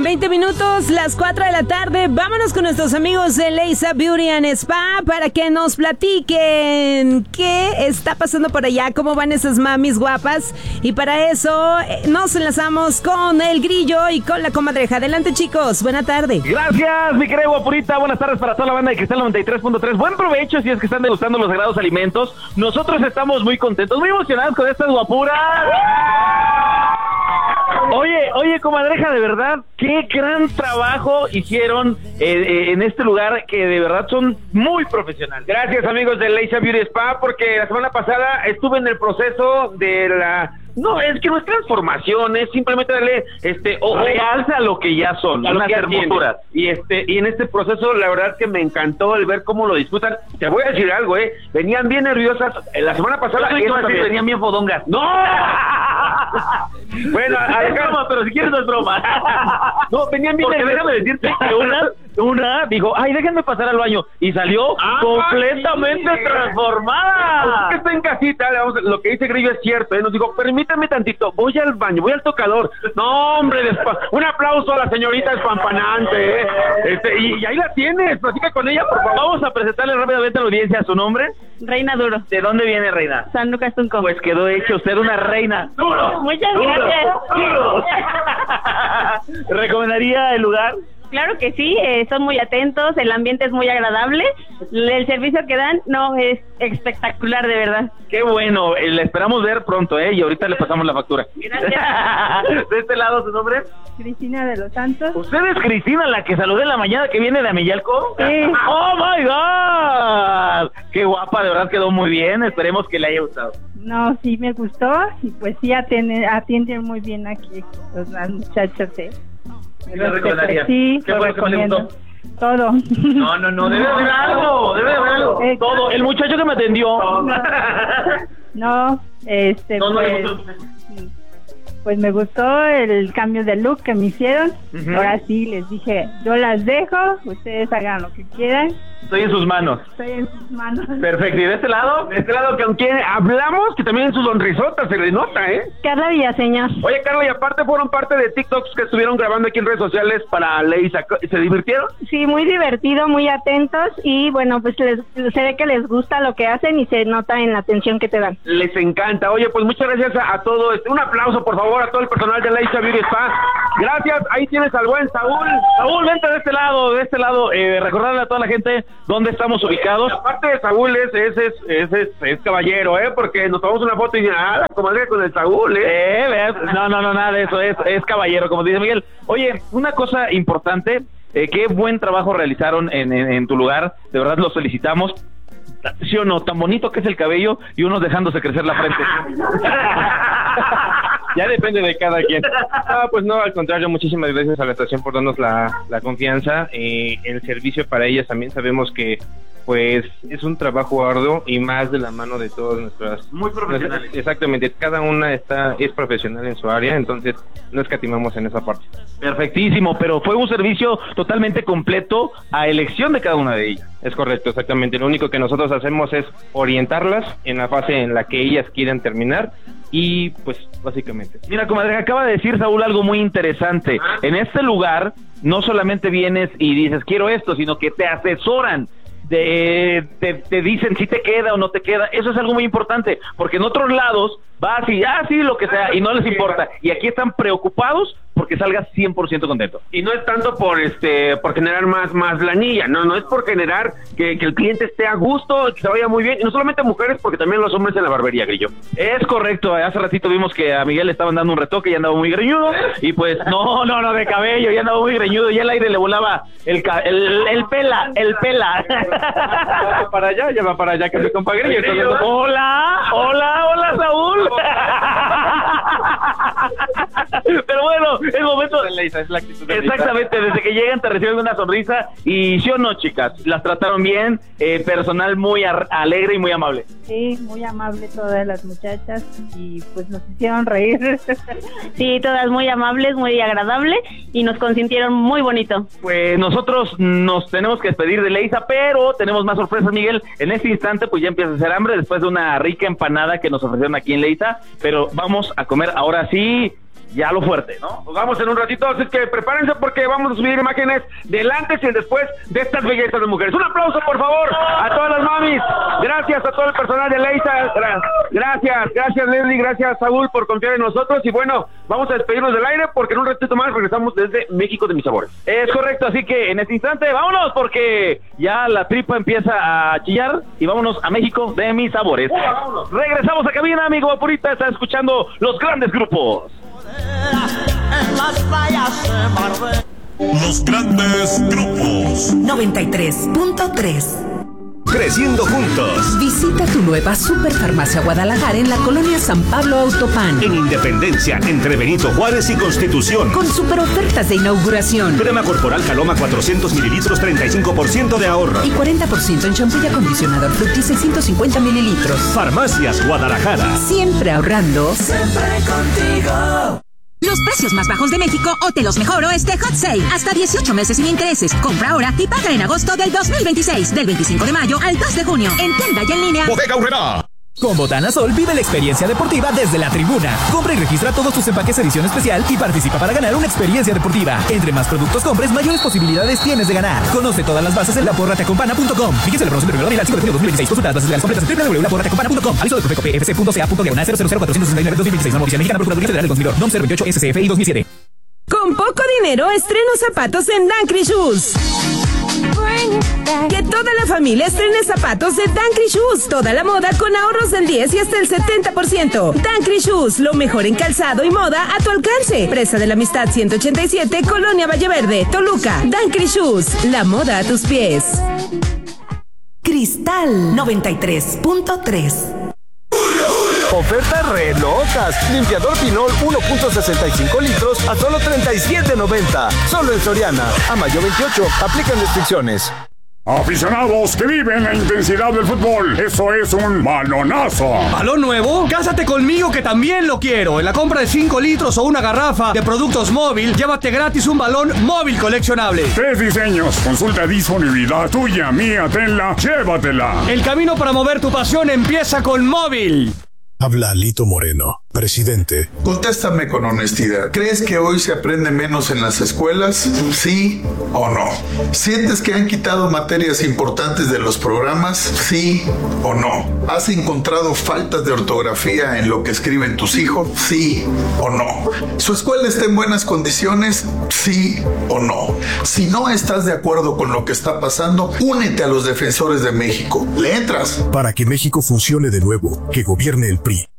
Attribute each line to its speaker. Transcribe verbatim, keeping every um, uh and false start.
Speaker 1: veinte minutos, las cuatro de la tarde. Vámonos con nuestros amigos de Leisa Beauty and Spa para que nos platiquen qué está pasando por allá, cómo van esas mamis guapas. Y para eso eh, nos enlazamos con el Grillo y con la comadreja. Adelante, chicos, buena tarde.
Speaker 2: Gracias, mi querido guapurita. Buenas tardes para toda la banda de Cristal noventa y tres punto tres. Buen provecho si es que están degustando los sagrados alimentos. Nosotros estamos muy contentos, muy emocionados con estas guapuras. Oye, oye, comadreja, de verdad, qué gran trabajo hicieron eh, eh, en este lugar, que de verdad son muy profesionales.
Speaker 3: Gracias, amigos de Leisa Beauty Spa, porque la semana pasada estuve en el proceso de la... No, es que no es transformación, es simplemente darle este o realce a lo que ya son,
Speaker 2: a
Speaker 3: unas
Speaker 2: hermosuras.
Speaker 3: Y este y en este proceso la verdad que me encantó el ver cómo lo disfrutan. Te voy a decir algo, eh, venían bien nerviosas la semana pasada.
Speaker 2: Yo soy también. Venían bien fodongas.
Speaker 3: ¡No! Bueno, a
Speaker 2: es broma, pero si quieres no es broma.
Speaker 3: No, venían bien.
Speaker 2: Porque déjame decirte que una, una dijo, ay, déjenme pasar al baño, y salió ah, completamente sí. transformada.
Speaker 3: Pues es que está en casita, vamos, lo que dice Grillo es cierto, ¿eh? Nos dijo, permítame tantito, voy al baño, voy al tocador. No, hombre, despa... un aplauso a la señorita espampanante, ¿eh? Este, y, y ahí la tienes, platica con ella, por favor.
Speaker 2: Vamos a presentarle rápidamente a la audiencia su nombre.
Speaker 4: Reina Duro.
Speaker 2: ¿De dónde viene, Reina?
Speaker 4: San Lucas Tunco.
Speaker 2: Pues quedó hecho usted una reina.
Speaker 3: ¡Duro!
Speaker 4: Muchas
Speaker 3: duro,
Speaker 4: gracias.
Speaker 3: ¡Duro!
Speaker 2: ¿Recomendaría el lugar?
Speaker 4: Claro que sí, eh, son muy atentos, el ambiente es muy agradable, el servicio que dan no es espectacular, de verdad.
Speaker 2: Qué bueno, eh, la esperamos ver pronto, ¿eh? Y ahorita le pasamos la factura.
Speaker 4: Gracias.
Speaker 2: ¿De este lado su nombre?
Speaker 4: Cristina de los Santos.
Speaker 2: ¿Usted es Cristina, la que saludé en la mañana, que viene de Amillalco?
Speaker 4: Sí.
Speaker 2: ¡Oh, my God! Qué guapa, de verdad quedó muy bien, esperemos que le haya gustado.
Speaker 4: No, sí me gustó, y pues sí atienden, atienden muy bien aquí los, las muchachas, ¿eh?
Speaker 2: ¿Qué le recomendaría?
Speaker 4: Sí,
Speaker 2: ¿Qué fue lo que más le gustó?
Speaker 4: Todo.
Speaker 2: No, no, no, debe de haber algo, debe de haber algo.
Speaker 4: Eh,
Speaker 2: Todo. El muchacho que me atendió.
Speaker 4: No, no este,
Speaker 2: no, no
Speaker 4: pues,
Speaker 2: le gustó.
Speaker 4: pues me gustó el cambio de look que me hicieron.
Speaker 2: Uh-huh.
Speaker 4: Ahora sí, les dije, yo las dejo, ustedes hagan lo que quieran.
Speaker 2: Estoy en sus manos.
Speaker 4: Estoy en sus manos.
Speaker 2: Perfecto, ¿y de este lado?
Speaker 3: De este lado, con quien hablamos, que también en su sonrisota se le nota, ¿eh?
Speaker 4: Carla Villaseñor.
Speaker 3: Oye, Carla, y aparte fueron parte de TikToks que estuvieron grabando aquí en redes sociales para Leisa. ¿Se divirtieron?
Speaker 4: Sí, muy divertido, muy atentos, y bueno, pues les, se ve que les gusta lo que hacen y se nota en la atención que te dan.
Speaker 3: Les encanta. Oye, pues muchas gracias a, a todo. Este, un aplauso, por favor, a todo el personal de Leisa Beauty Spa. Gracias. Ahí tienes al buen Saúl.
Speaker 2: Saúl, vente de este lado, de este lado. Eh, recordarle a toda la gente dónde estamos ubicados.
Speaker 3: Aparte de Saúl, es, es, es, es, es, es caballero, ¿eh? Porque nos tomamos una foto y dicen, ah, la comadre con el Saúl, ¿eh?
Speaker 2: Eh, ¿ves? No, no, no, nada de eso. Es, es caballero, como dice Miguel. Oye, una cosa importante. Eh, qué buen trabajo realizaron en, en, en tu lugar. De verdad, los felicitamos. ¿Sí o no? Tan bonito que es el cabello y unos dejándose crecer la frente.
Speaker 5: Ya depende de cada quien. Ah, pues no, al contrario, muchísimas gracias a la estación por darnos la, la confianza. Eh, el servicio para ellas también sabemos que pues es un trabajo arduo y más de la mano de todas nuestras...
Speaker 2: Muy profesionales.
Speaker 5: Exactamente, cada una está es profesional en su área, entonces no escatimamos en esa parte.
Speaker 2: Perfectísimo, pero fue un servicio totalmente completo a elección de cada una de ellas.
Speaker 5: Es correcto, exactamente. Lo único que nosotros hacemos es orientarlas en la fase en la que ellas quieran terminar y pues básicamente.
Speaker 2: Mira, comadre, acaba de decir Saúl algo muy interesante. En este lugar no solamente vienes y dices quiero esto, sino que te asesoran. De, te, te dicen si te queda o no te queda. Eso es algo muy importante, porque en otros lados vas y, ah, sí, lo que sea, y no les importa, y aquí están preocupados porque salgas cien por ciento contento.
Speaker 3: Y no es tanto por este por generar más más lanilla, no, no es por generar que, que el cliente esté a gusto, que se vaya muy bien, y no solamente mujeres, porque también los hombres en la barbería, Grillo.
Speaker 2: Es correcto, hace ratito vimos que a Miguel le estaban dando un retoque y andaba muy greñudo, y pues, no, no, no, de cabello, ya andaba muy greñudo, y el aire le volaba el, el, el pela, el pela.
Speaker 5: Ya va para allá, ya va para allá que mi compa Grillo. Entonces,
Speaker 2: hola, hola, hola, Saúl. Pero bueno, es momento.
Speaker 5: Es la actitud de
Speaker 2: Exactamente, desde que llegan te reciben una sonrisa. Y sí o no, chicas, las trataron bien. Eh, personal muy alegre y muy amable.
Speaker 4: Sí, muy amable todas las muchachas y pues nos hicieron reír. Sí, todas muy amables, muy agradables y nos consintieron muy bonito.
Speaker 2: Pues nosotros nos tenemos que despedir de Leisa, pero tenemos más sorpresas, Miguel. En este instante pues ya empieza a hacer hambre después de una rica empanada que nos ofrecieron aquí en Leisa, pero vamos a comer ahora sí ya lo fuerte, ¿no?
Speaker 3: Nos vamos en un ratito, así que prepárense porque vamos a subir imágenes del antes y el después de estas bellezas de mujeres. Un aplauso, por favor, a todas las mamis. Gracias a todo el personal de Leisa. Gracias, gracias Leslie, gracias Saúl por confiar en nosotros. Y bueno, vamos a despedirnos del aire porque en un ratito más regresamos desde México de mis sabores.
Speaker 2: Es correcto, así que en este instante vámonos porque ya la tripa empieza a chillar y vámonos a México de mis sabores.
Speaker 3: Uh, vámonos.
Speaker 2: Regresamos a cabina, amigo Apurita, está escuchando los grandes grupos.
Speaker 6: En las playas de Marbella.
Speaker 7: Los grandes grupos.
Speaker 8: noventa y tres punto tres.
Speaker 9: Creciendo juntos.
Speaker 8: Visita tu nueva Superfarmacia Guadalajara en la colonia San Pablo Autopan.
Speaker 9: En Independencia, entre Benito Juárez y Constitución.
Speaker 8: Con super ofertas de inauguración.
Speaker 9: Crema corporal Caloma cuatrocientos mililitros, treinta y cinco por ciento de ahorro.
Speaker 8: Y cuarenta por ciento en shampoo y acondicionador Fructis seiscientos cincuenta mililitros.
Speaker 9: Farmacias Guadalajara.
Speaker 8: Siempre ahorrando.
Speaker 6: Siempre contigo.
Speaker 10: Los precios más bajos de México o te los mejoro este Hot Sale. Hasta dieciocho meses sin intereses. Compra ahora y paga en agosto del dos mil veintiséis. Del veinticinco de mayo al dos de junio. En tienda y en línea.
Speaker 9: Bodega Aurrera.
Speaker 11: Con Botana Sol vive la experiencia deportiva desde la tribuna. Compra y registra todos tus empaques edición especial y participa para ganar una experiencia deportiva. Entre más productos compres, mayores posibilidades tienes de ganar. Conoce todas las bases en la porra te acompana punto com. Fíjese la promoción de regalo al cinco de junio de dos mil veintiséis. Consulta las bases legales completas en doble u doble u doble u punto la porra te acompana punto com. Aviso de Profeco P F C punto C A punto diagonal cero cero cero cuatrocientos sesenta y nueve dos mil veintiséis. Norma oficial mexicana Procuraduría Federal del consumidor. N O M cero veintiocho S C F I dos mil siete.
Speaker 1: Con poco dinero, estreno zapatos en Dankri Shoes. Que toda la familia estrene zapatos de Dankri Shoes. Toda la moda con ahorros del diez y hasta el setenta por ciento. Dankri Shoes, lo mejor en calzado y moda a tu alcance. Presa de la Amistad ciento ochenta y siete, Colonia Valleverde, Toluca. Dankri Shoes, la moda a tus pies.
Speaker 8: Cristal noventa y tres punto tres.
Speaker 12: Ofertas re locas. Limpiador Pinol uno punto sesenta y cinco litros a solo treinta y siete noventa. Solo en Soriana. A mayo veintiocho. Aplican restricciones.
Speaker 13: Aficionados que viven la intensidad del fútbol, eso es un balonazo.
Speaker 14: ¿Balón nuevo? Cásate conmigo que también lo quiero. En la compra de cinco litros o una garrafa de productos móvil, llévate gratis un balón móvil coleccionable.
Speaker 13: Tres diseños, consulta disponibilidad tuya, mía, tenla, llévatela.
Speaker 14: El camino para mover tu pasión empieza con móvil.
Speaker 15: Habla Alito Moreno, presidente.
Speaker 16: Contéstame con honestidad. ¿Crees que hoy se aprende menos en las escuelas? ¿Sí o no? ¿Sientes que han quitado materias importantes de los programas? ¿Sí o no? ¿Has encontrado faltas de ortografía en lo que escriben tus hijos? ¿Sí o no? ¿Su escuela está en buenas condiciones? ¿Sí o no? Si no estás de acuerdo con lo que está pasando, únete a los defensores de México. ¿Le entras?
Speaker 15: Para que México funcione de nuevo, que gobierne el P R I.